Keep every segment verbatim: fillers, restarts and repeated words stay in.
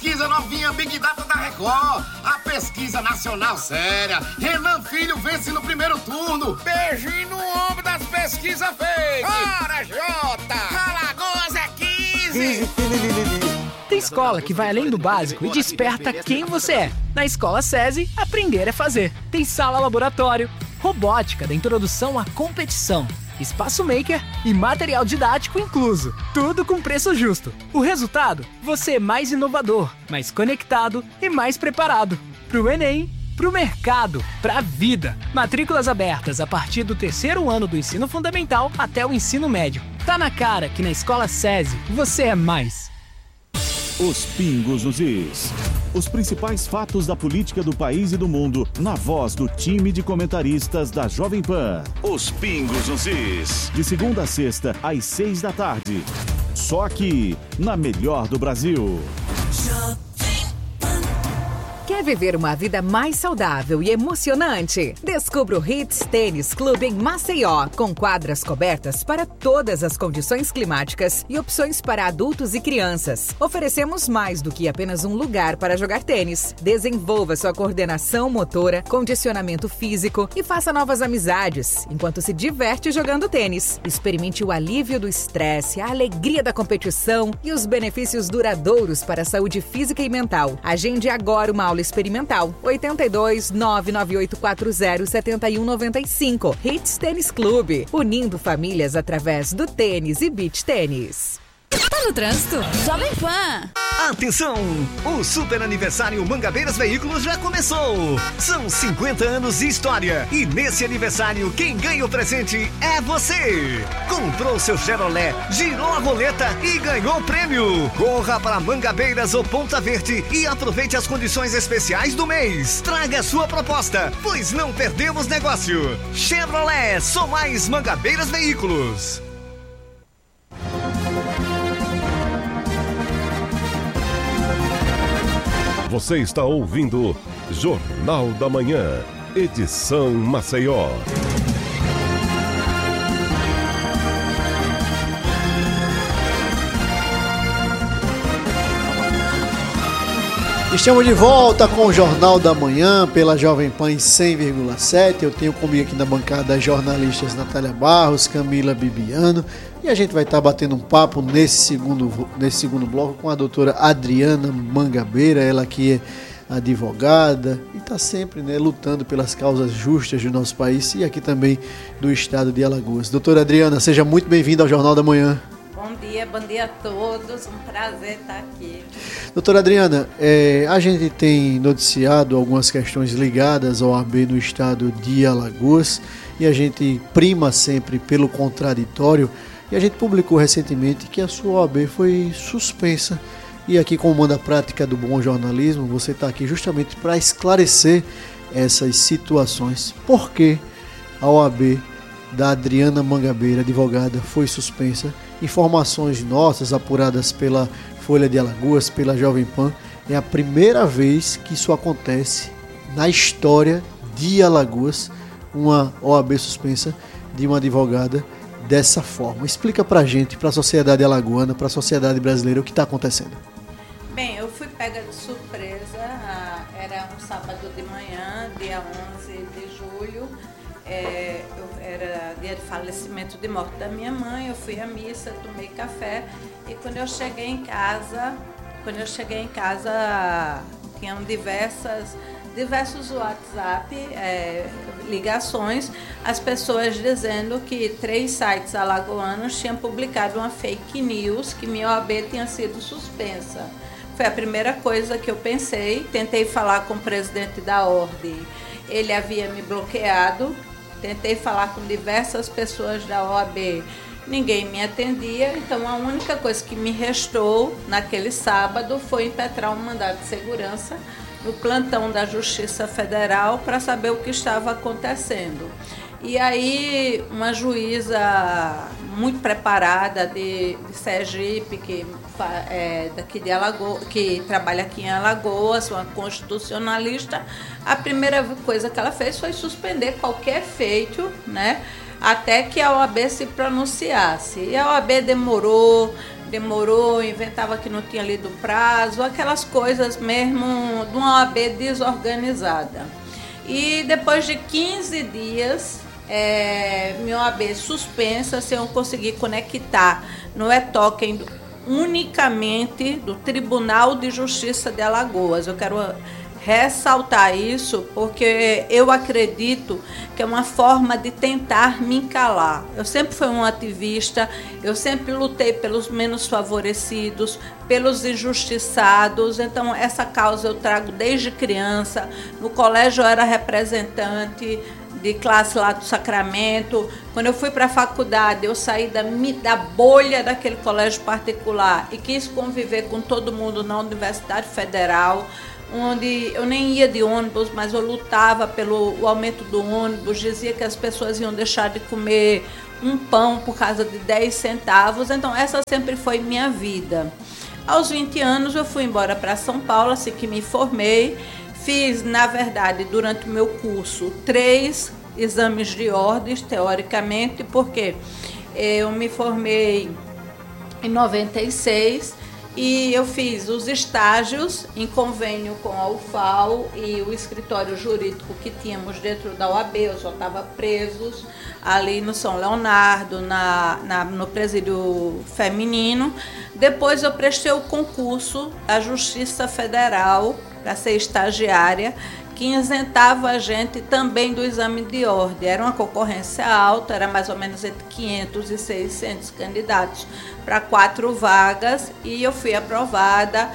pesquisa novinha Big Data da Record. A pesquisa nacional séria. Renan Filho vence no primeiro turno. Beijinho no ombro das pesquisas feitas. Ora, Jota! Alagoas é quinze. Tem escola que vai além do básico e desperta quem você é. Na Escola SESI, aprender é fazer. Tem sala laboratório, robótica da introdução à competição, espaço maker e material didático incluso. Tudo com preço justo. O resultado? Você é mais inovador, mais conectado e mais preparado. Pro Enem, pro mercado, pra vida. Matrículas abertas a partir do terceiro ano do ensino fundamental até o ensino médio. Tá na cara que na Escola SESI você é mais. Os Pingos nos Is. Os principais fatos da política do país e do mundo, na voz do time de comentaristas da Jovem Pan. Os Pingos nos Is. De segunda a sexta, às seis da tarde. Só aqui, na melhor do Brasil. Quer viver uma vida mais saudável e emocionante? Descubra o Hits Tênis Clube em Maceió, com quadras cobertas para todas as condições climáticas e opções para adultos e crianças. Oferecemos mais do que apenas um lugar para jogar tênis. Desenvolva sua coordenação motora, condicionamento físico e faça novas amizades, enquanto se diverte jogando tênis. Experimente o alívio do estresse, a alegria da competição e os benefícios duradouros para a saúde física e mental. Agende agora uma aula experimental. oito dois, nove nove oito quatro zero, sete um nove cinco. Hits Tênis Clube, unindo famílias através do tênis e beach tênis. Tá no trânsito? Jovem Pan! Atenção! O super aniversário Mangabeiras Veículos já começou! São cinquenta anos de história e nesse aniversário quem ganha o presente é você! Comprou seu Chevrolet, girou a roleta e ganhou o prêmio! Corra para Mangabeiras ou Ponta Verde e aproveite as condições especiais do mês! Traga sua proposta, pois não perdemos negócio! Chevrolet, só mais Mangabeiras Veículos! Você está ouvindo Jornal da Manhã, edição Maceió. Estamos de volta com o Jornal da Manhã pela Jovem Pan em cem vírgula sete. Eu tenho comigo aqui na bancada as jornalistas Natália Barros, Camila Bibiano. E a gente vai estar batendo um papo nesse segundo, nesse segundo bloco com a doutora Adriana Mangabeira, ela que é advogada e está sempre, né, lutando pelas causas justas do nosso país e aqui também do estado de Alagoas. Doutora Adriana, seja muito bem-vinda ao Jornal da Manhã. Bom dia, bom dia a todos, um prazer estar aqui. Doutora Adriana, é, a gente tem noticiado algumas questões ligadas ao O A B no estado de Alagoas e a gente prima sempre pelo contraditório. E a gente publicou recentemente que a sua O A B foi suspensa. E aqui, como manda a prática do bom jornalismo, você está aqui justamente para esclarecer essas situações. Por que a O A B da Adriana Mangabeira, advogada, foi suspensa? Informações nossas apuradas pela Folha de Alagoas, pela Jovem Pan. É a primeira vez que isso acontece na história de Alagoas, uma O A B suspensa de uma advogada dessa forma. Explica pra gente, pra sociedade alagoana, pra sociedade brasileira, o que está acontecendo. Bem, eu fui pega de surpresa, era um sábado de manhã, dia onze de julho, é, eu, era dia de falecimento de morte da minha mãe, eu fui à missa, tomei café e quando eu cheguei em casa, quando eu cheguei em casa, tinham diversas diversos WhatsApp, é, ligações, as pessoas dizendo que três sites alagoanos tinham publicado uma fake news que minha O A B tinha sido suspensa. Foi a primeira coisa que eu pensei, tentei falar com o presidente da ordem, ele havia me bloqueado, tentei falar com diversas pessoas da O A B, ninguém me atendia, então a única coisa que me restou naquele sábado foi impetrar um mandado de segurança no plantão da Justiça Federal para saber o que estava acontecendo. E aí uma juíza muito preparada de, de Sergipe, que, é, daqui de Alagoas, que trabalha aqui em Alagoas, uma constitucionalista, a primeira coisa que ela fez foi suspender qualquer feito, né, até que a O A B se pronunciasse. E a O A B demorou, demorou, inventava que não tinha lido o prazo, aquelas coisas mesmo de uma O A B desorganizada. E depois de quinze dias, é, minha O A B suspensa, sem eu conseguir conectar no e-token unicamente do Tribunal de Justiça de Alagoas. Eu quero ressaltar isso porque eu acredito que é uma forma de tentar me calar. Eu sempre fui um ativista, eu sempre lutei pelos menos favorecidos, pelos injustiçados, então essa causa eu trago desde criança. No colégio eu era representante de classe lá do Sacramento. Quando eu fui para a faculdade, eu saí da, da bolha daquele colégio particular e quis conviver com todo mundo na Universidade Federal, onde eu nem ia de ônibus, mas eu lutava pelo o aumento do ônibus, dizia que as pessoas iam deixar de comer um pão por causa de dez centavos, então essa sempre foi minha vida. Aos vinte anos eu fui embora para São Paulo, assim que me formei, fiz, na verdade, durante o meu curso, três exames de ordens, teoricamente, porque eu me formei em noventa e seis, e eu fiz os estágios em convênio com a U F A L e o escritório jurídico que tínhamos dentro da O A B. Eu só estava presos ali no São Leonardo, na, na, no presídio feminino. Depois eu prestei o concurso à Justiça Federal para ser estagiária, que isentava a gente também do exame de ordem. Era uma concorrência alta, era mais ou menos entre quinhentos e seiscentos candidatos para quatro vagas, e eu fui aprovada.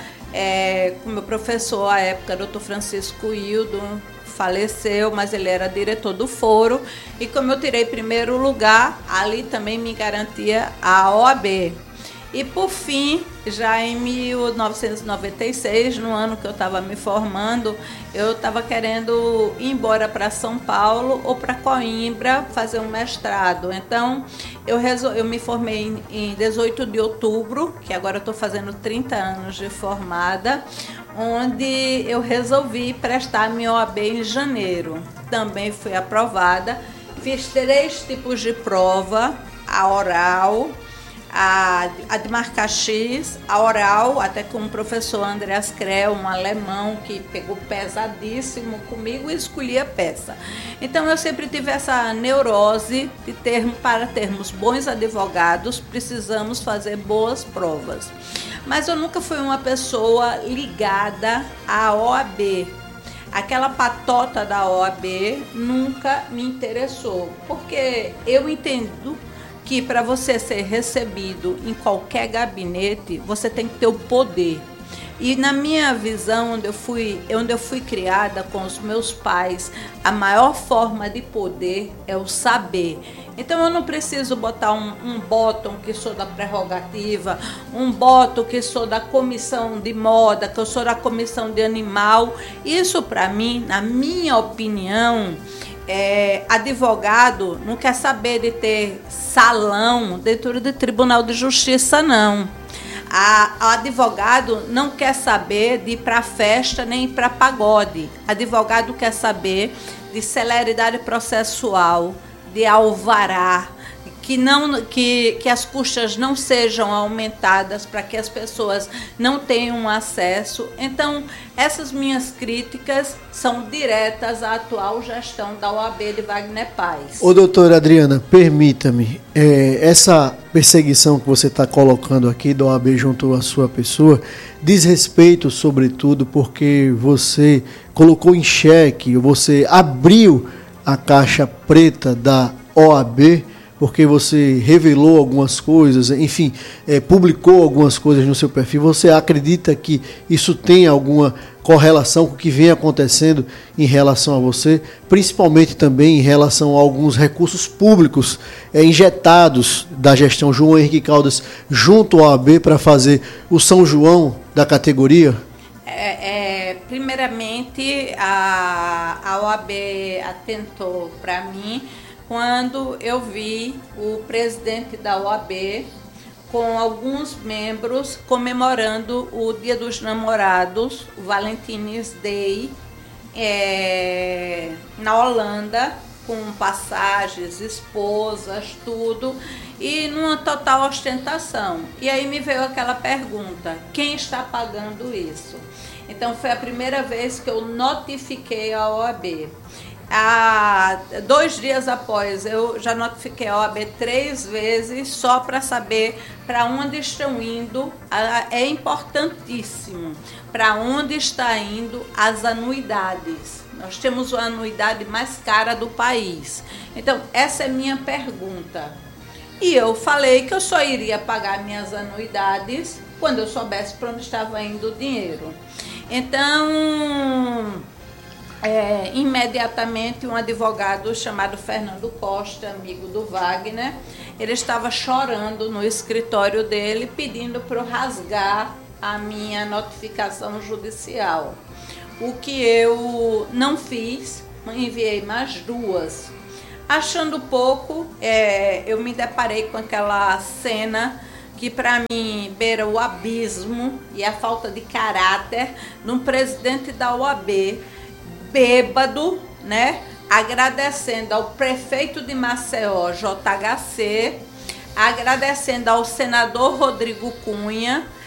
É, com meu professor à época, doutor Francisco Hildo, faleceu, mas ele era diretor do foro, e como eu tirei primeiro lugar, ali também me garantia a O A B. E por fim, já em mil novecentos e noventa e seis, no ano que eu estava me formando, eu estava querendo ir embora para São Paulo ou para Coimbra fazer um mestrado. Então, eu, resol... eu me formei em dezoito de outubro, que agora eu estou fazendo trinta anos de formada, onde eu resolvi prestar minha O A B em janeiro. Também fui aprovada. Fiz três tipos de prova, a oral, A, a de marca X, a oral, até com o professor Andreas Krell, um alemão que pegou pesadíssimo comigo e escolhia peça. Então eu sempre tive essa neurose de ter, para termos bons advogados, precisamos fazer boas provas. Mas eu nunca fui uma pessoa ligada à O A B. Aquela patota da O A B nunca me interessou, porque eu entendo que para você ser recebido em qualquer gabinete, você tem que ter o poder. E na minha visão, onde eu fui, onde eu fui criada com os meus pais, a maior forma de poder é o saber. Então eu não preciso botar um, um bottom que sou da prerrogativa, um bottom que sou da comissão de moda, que eu sou da comissão de animal. Isso para mim, na minha opinião, É, advogado não quer saber de ter salão dentro do Tribunal de Justiça, não. A, a advogado não quer saber de ir para festa nem ir para pagode. Advogado quer saber de celeridade processual, de alvará, que, não, que, que as custas não sejam aumentadas para que as pessoas não tenham acesso. Então, essas minhas críticas são diretas à atual gestão da O A B de Wagner Paz. Ô, doutora Adriana, permita-me, é, essa perseguição que você está colocando aqui da O A B junto à sua pessoa, diz respeito, sobretudo, porque você colocou em xeque, você abriu a caixa preta da O A B, porque você revelou algumas coisas, enfim, é, publicou algumas coisas no seu perfil. Você acredita que isso tem alguma correlação com o que vem acontecendo em relação a você, principalmente também em relação a alguns recursos públicos é, injetados da gestão João Henrique Caldas junto à O A B para fazer o São João da categoria? É, é, primeiramente, a, a O A B atentou para mim quando eu vi o presidente da O A B com alguns membros comemorando o Dia dos Namorados, o Valentine's Day, é, na Holanda, com passagens, esposas, tudo, e numa total ostentação. E aí me veio aquela pergunta, quem está pagando isso? Então foi a primeira vez que eu notifiquei a O A B. Há dois dias após, eu já notifiquei a O A B três vezes, só para saber para onde estão indo. É importantíssimo para onde está indo as anuidades. Nós temos a anuidade mais cara do país. Então, essa é minha pergunta. E eu falei que eu só iria pagar minhas anuidades quando eu soubesse para onde estava indo o dinheiro. Então... É, imediatamente um advogado chamado Fernando Costa, amigo do Wagner, ele estava chorando no escritório dele pedindo para eu rasgar a minha notificação judicial, o que eu não fiz, enviei mais duas. Achando pouco, é, eu me deparei com aquela cena que para mim beira o abismo e a falta de caráter de um presidente da O A B, bêbado, né? Agradecendo ao prefeito de Maceió, J H C, agradecendo ao senador Rodrigo Cunha